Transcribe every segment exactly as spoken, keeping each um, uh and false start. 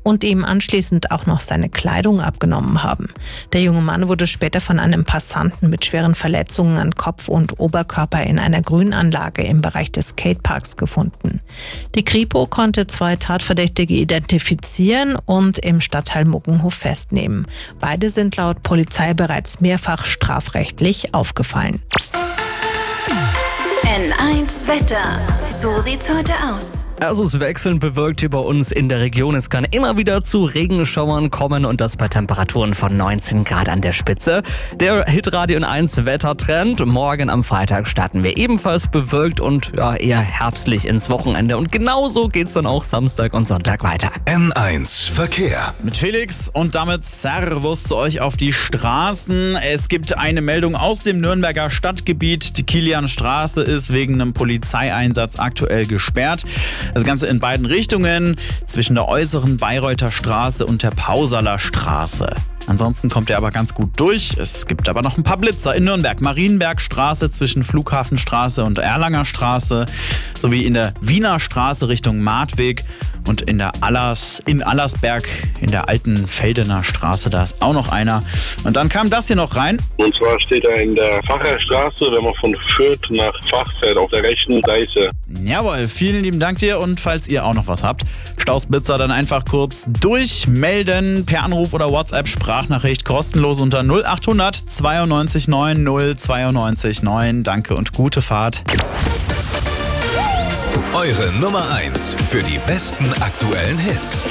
und ihm anschließend auch noch seine Kleidung abgenommen haben. Der junge Mann wurde später von einem Passanten mit schweren Verletzungen an Kopf und Oberkörper in einer Grünanlage im Bereich des Skateparks gefunden. Die Kripo konnte zwei Tatverdächtige identifizieren und im Stadtteil Muggenhof festnehmen. Beide sind laut Polizei bereits mehrfach strafrechtlich aufgefallen. N eins Wetter. So sieht's heute aus. Also es wechselnd bewölkt hier bei uns in der Region. Es kann immer wieder zu Regenschauern kommen und das bei Temperaturen von neunzehn Grad an der Spitze. Der Hitradio N eins Wettertrend. Morgen am Freitag starten wir ebenfalls bewölkt und ja, eher herbstlich ins Wochenende. Und genauso geht's dann auch Samstag und Sonntag weiter. N eins Verkehr. Mit Felix und damit Servus zu euch auf die Straßen. Es gibt eine Meldung aus dem Nürnberger Stadtgebiet. Die Kilianstraße ist wegen einem Polizeieinsatz aktuell gesperrt. Das Ganze in beiden Richtungen, zwischen der äußeren Bayreuther Straße und der Pausaler Straße. Ansonsten kommt er aber ganz gut durch. Es gibt aber noch ein paar Blitzer in Nürnberg. Marienbergstraße zwischen Flughafenstraße und Erlanger Straße sowie in der Wiener Straße Richtung Martweg und in der Allers, in Allersberg in der alten Feldener Straße. Da ist auch noch einer. Und dann kam das hier noch rein. Und zwar steht er in der Facherstraße, wenn man von Fürth nach Fach fährt, auf der rechten Seite. Jawohl, vielen lieben Dank dir. Und falls ihr auch noch was habt, Stausblitzer, dann einfach kurz durchmelden per Anruf oder WhatsApp, Sprachnachricht kostenlos unter null acht hundert zweiundneunzig neun null zweiundneunzig neun. Danke und gute Fahrt. Eure Nummer eins für die besten aktuellen Hits.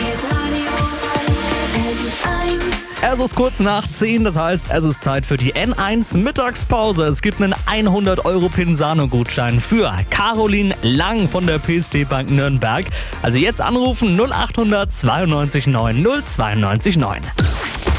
Es ist kurz nach zehn, das heißt, es ist Zeit für die N eins Mittagspause. Es gibt einen hundert Euro Pinsano-Gutschein für Caroline Lang von der P S D Bank Nürnberg. Also jetzt anrufen null acht hundert zweiundneunzig neun null zweiundneunzig neun.